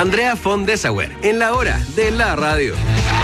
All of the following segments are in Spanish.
Andrea von Dessauer, en la hora de la radio.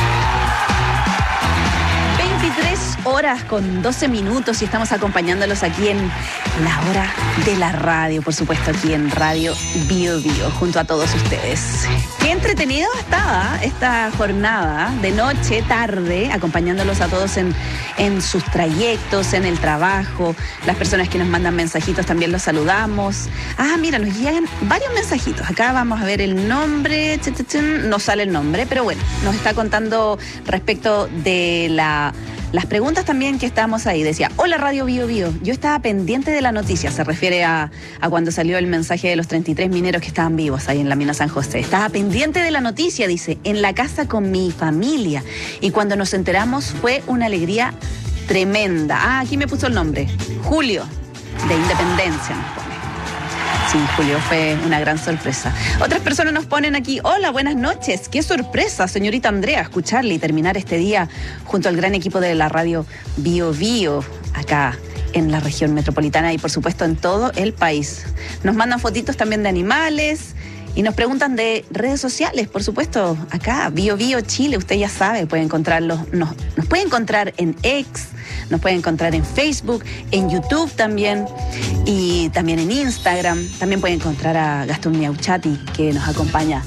23 horas con 12 minutos y estamos acompañándolos aquí en la hora de la radio, por supuesto aquí en Radio Bio Bio, junto a todos ustedes. Qué entretenido estaba esta jornada de noche, tarde, acompañándolos a todos en sus trayectos, en el trabajo. Las personas que nos mandan mensajitos también los saludamos. Mira, nos llegan varios mensajitos. Acá vamos a ver el nombre, no sale el nombre, pero bueno, nos está contando respecto de las preguntas también que estábamos ahí. Decía, hola Radio Bio Bio, yo estaba pendiente de la noticia. Se refiere a cuando salió el mensaje de los 33 mineros que estaban vivos ahí en la mina San José. Estaba pendiente de la noticia, dice, en la casa con mi familia. Y cuando nos enteramos fue una alegría tremenda. Aquí me puso el nombre, Julio, de Independencia nos pone. Sí, Julio, fue una gran sorpresa. Otras personas nos ponen aquí, hola, buenas noches. Qué sorpresa, señorita Andrea, escucharle y terminar este día junto al gran equipo de la radio Bio Bio, acá en la región metropolitana y por supuesto en todo el país. Nos mandan fotitos también de animales y nos preguntan de redes sociales, por supuesto, acá, Bio Bio Chile, usted ya sabe, puede encontrarlos, nos puede encontrar en X, nos puede encontrar en Facebook, en YouTube también y también en Instagram. También puede encontrar a Gastón Miauchati, que nos acompaña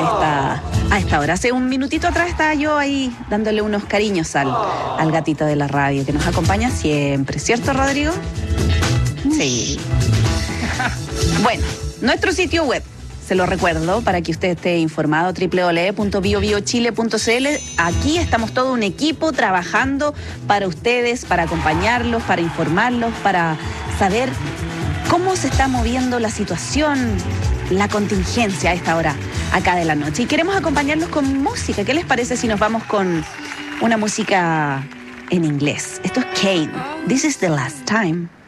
a esta hora. Hace un minutito atrás estaba yo ahí dándole unos cariños al gatito de la radio, que nos acompaña siempre, ¿cierto, Rodrigo? Sí. Bueno, nuestro sitio web, se lo recuerdo para que usted esté informado, www.biobiochile.cl. Aquí estamos todo un equipo trabajando para ustedes, para acompañarlos, para informarlos, para saber cómo se está moviendo la situación, la contingencia a esta hora acá de la noche. Y queremos acompañarlos con música. ¿Qué les parece si nos vamos con una música en inglés? Esto es Kane. This is the last time.